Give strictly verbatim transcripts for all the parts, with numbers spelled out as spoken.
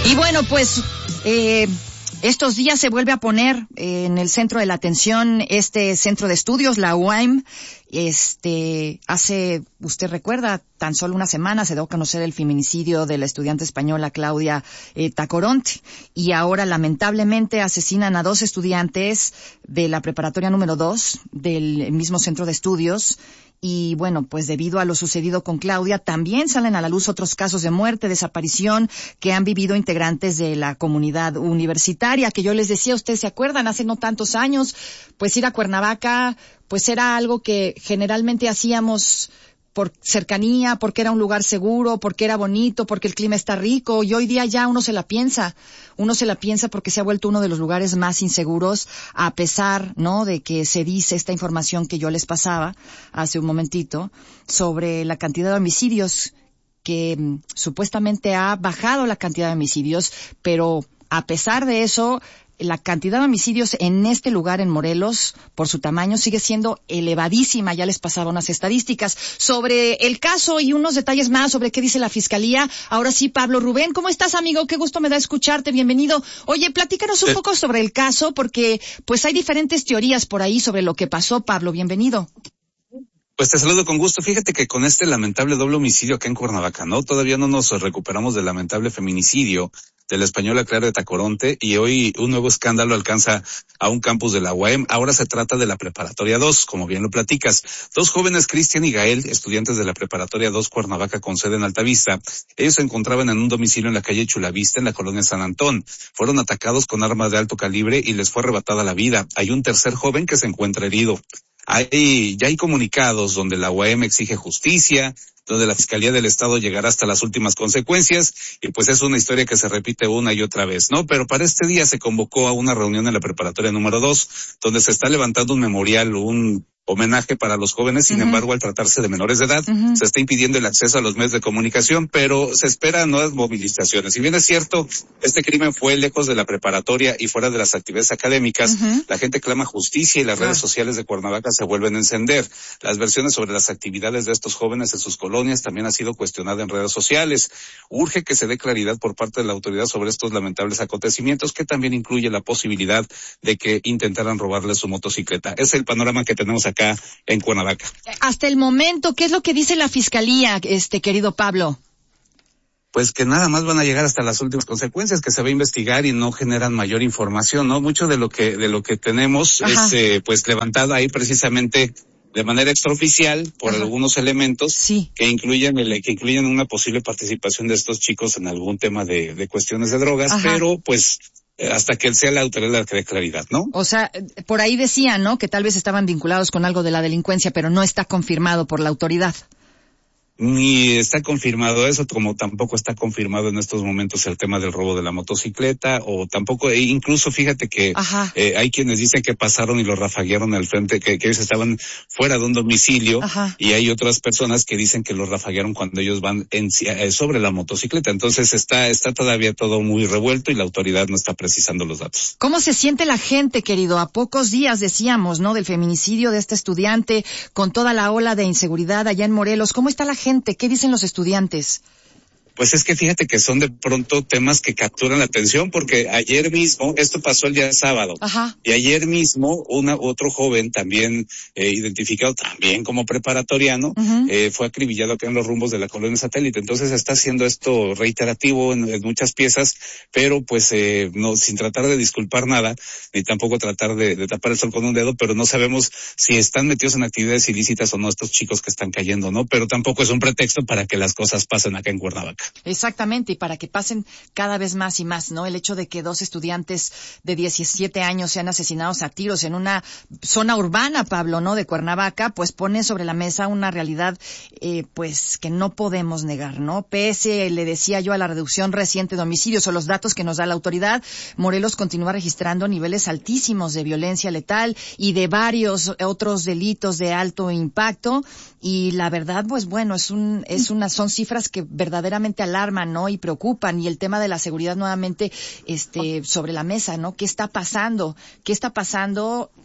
Y bueno, pues eh, estos días se vuelve a poner en el centro de la atención este centro de estudios, la U A M. Este, hace, usted recuerda, tan solo una semana se dio a conocer el feminicidio de la estudiante española Claudia eh, Tacoronte. Y ahora, lamentablemente, asesinan a dos estudiantes de la preparatoria número dos del mismo centro de estudios. Y bueno, pues debido a lo sucedido con Claudia, también salen a la luz otros casos de muerte, desaparición que han vivido integrantes de la comunidad universitaria, que yo les decía, ustedes se acuerdan, hace no tantos años, pues ir a Cuernavaca, pues era algo que generalmente hacíamos por cercanía, porque era un lugar seguro, porque era bonito, porque el clima está rico, y hoy día ya uno se la piensa, uno se la piensa porque se ha vuelto uno de los lugares más inseguros, a pesar, ¿no?, de que se dice esta información que yo les pasaba hace un momentito, sobre la cantidad de homicidios, que mm, supuestamente ha bajado la cantidad de homicidios, pero a pesar de eso, la cantidad de homicidios en este lugar, en Morelos, por su tamaño, sigue siendo elevadísima. Ya les pasaba unas estadísticas sobre el caso y unos detalles más sobre qué dice la Fiscalía. Ahora sí, Pablo Rubén, ¿cómo estás, amigo? Qué gusto me da escucharte, bienvenido. Oye, platícanos un poco sobre el caso, porque pues hay diferentes teorías por ahí sobre lo que pasó. Pablo, bienvenido. Pues te saludo con gusto. Fíjate que con este lamentable doble homicidio acá en Cuernavaca, ¿no? Todavía no nos recuperamos del lamentable feminicidio de la española Claudia Tacoronte, y hoy un nuevo escándalo alcanza a un campus de la U A M. Ahora se trata de la Preparatoria dos, como bien lo platicas. Dos jóvenes, Cristian y Gael, estudiantes de la Preparatoria dos Cuernavaca con sede en Altavista. Ellos se encontraban en un domicilio en la calle Chulavista, en la colonia San Antón. Fueron atacados con armas de alto calibre y les fue arrebatada la vida. Hay un tercer joven que se encuentra herido. Hay, ya hay comunicados donde la U A M exige justicia, donde la Fiscalía del Estado llegará hasta las últimas consecuencias, y pues es una historia que se repite una y otra vez, ¿no? Pero para este día se convocó a una reunión en la preparatoria número dos, donde se está levantando un memorial, un homenaje para los jóvenes. Sin uh-huh. embargo, al tratarse de menores de edad, uh-huh. se está impidiendo el acceso a los medios de comunicación, pero se esperan nuevas movilizaciones. Si bien es cierto, este crimen fue lejos de la preparatoria y fuera de las actividades académicas, uh-huh. la gente clama justicia y las redes uh-huh. sociales de Cuernavaca se vuelven a encender. Las versiones sobre las actividades de estos jóvenes en sus colonias también ha sido cuestionada en redes sociales. Urge que se dé claridad por parte de la autoridad sobre estos lamentables acontecimientos, que también incluye la posibilidad de que intentaran robarle su motocicleta. Es el panorama que tenemos aquí acá en Cuernavaca. Hasta el momento, ¿qué es lo que dice la Fiscalía, este querido Pablo? Pues que nada más van a llegar hasta las últimas consecuencias, que se va a investigar y no generan mayor información, ¿no? Mucho de lo que de lo que tenemos Ajá. es eh, pues levantado ahí precisamente de manera extraoficial por Ajá. algunos elementos sí. que incluyen el, que incluyen una posible participación de estos chicos en algún tema de, de cuestiones de drogas, Ajá. pero pues hasta que él sea la autoridad la que dé claridad, ¿no? O sea, por ahí decían, ¿no?, que tal vez estaban vinculados con algo de la delincuencia, pero no está confirmado por la autoridad. Ni está confirmado eso, como tampoco está confirmado en estos momentos el tema del robo de la motocicleta, o tampoco, e incluso fíjate que eh, hay quienes dicen que pasaron y los rafaguearon al frente, que, que ellos estaban fuera de un domicilio, Ajá. y hay otras personas que dicen que los rafaguearon cuando ellos van en, eh, sobre la motocicleta. Entonces está, está todavía todo muy revuelto y la autoridad no está precisando los datos. ¿Cómo se siente la gente, querido? A pocos días decíamos, ¿no?, del feminicidio de este estudiante, con toda la ola de inseguridad allá en Morelos. ¿Cómo está la gente? Gente, ¿qué dicen los estudiantes? Pues es que fíjate que son de pronto temas que capturan la atención, porque ayer mismo, esto pasó el día sábado, Ajá. y ayer mismo una otro joven también eh, identificado también como preparatoriano, uh-huh. eh, fue acribillado acá en los rumbos de la colonia Satélite. Entonces está haciendo esto reiterativo en, en muchas piezas, pero pues eh, no, sin tratar de disculpar nada, ni tampoco tratar de, de tapar el sol con un dedo, pero no sabemos si están metidos en actividades ilícitas o no estos chicos que están cayendo, ¿no? Pero tampoco es un pretexto para que las cosas pasen acá en Cuernavaca. Exactamente, y para que pasen cada vez más y más, ¿no? El hecho de que dos estudiantes de diecisiete años sean asesinados a tiros en una zona urbana, Pablo, ¿no?, de Cuernavaca, pues pone sobre la mesa una realidad, eh, pues, que no podemos negar, ¿no? Pese, le decía yo, a la reducción reciente de homicidios o los datos que nos da la autoridad, Morelos continúa registrando niveles altísimos de violencia letal y de varios otros delitos de alto impacto, y la verdad, pues bueno, es un, es una, son cifras que verdaderamente alarman, ¿no?, y preocupan, y el tema de la seguridad nuevamente, este, sobre la mesa, ¿no? ¿Qué está pasando? ¿Qué está pasando?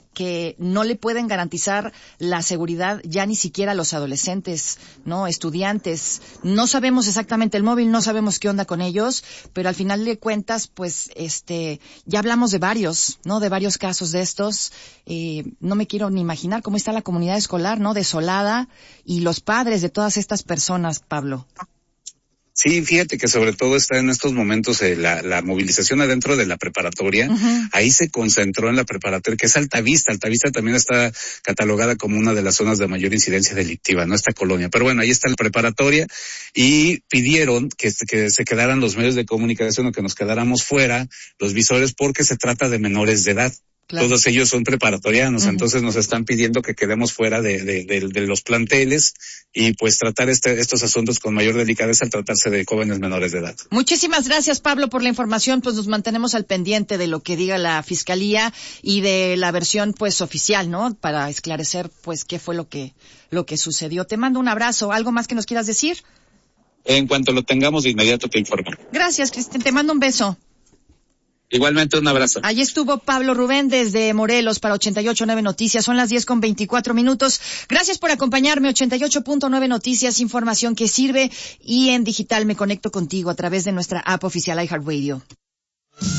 que no le pueden garantizar la seguridad ya ni siquiera a los adolescentes, ¿no? Estudiantes. No sabemos exactamente el móvil, no sabemos qué onda con ellos, pero al final de cuentas, pues, este, ya hablamos de varios, ¿no? De varios casos de estos. Eh, no me quiero ni imaginar cómo está la comunidad escolar, ¿no? Desolada, y los padres de todas estas personas, Pablo. Sí, fíjate que sobre todo está en estos momentos eh, la, la movilización adentro de la preparatoria. Uh-huh. Ahí se concentró en la preparatoria, que es Altavista. Altavista también está catalogada como una de las zonas de mayor incidencia delictiva, ¿no? Esta colonia. Pero bueno, ahí está la preparatoria y pidieron que, que se quedaran los medios de comunicación o que nos quedáramos fuera, los visores, porque se trata de menores de edad. Claro. Todos ellos son preparatorianos, uh-huh. Entonces nos están pidiendo que quedemos fuera de, de, de, de los planteles y pues tratar este, estos asuntos con mayor delicadeza al tratarse de jóvenes menores de edad. Muchísimas gracias, Pablo, por la información. Pues nos mantenemos al pendiente de lo que diga la Fiscalía y de la versión pues oficial, ¿no? Para esclarecer pues qué fue lo que, lo que sucedió. Te mando un abrazo. ¿Algo más que nos quieras decir? En cuanto lo tengamos de inmediato te informo. Gracias, Cristian. Te mando un beso. Igualmente, un abrazo. Allí estuvo Pablo Rubén desde Morelos para ochenta y ocho punto nueve Noticias. Son las diez con veinticuatro minutos. Gracias por acompañarme. ochenta y ocho punto nueve Noticias, información que sirve. Y en digital me conecto contigo a través de nuestra app oficial iHeartRadio.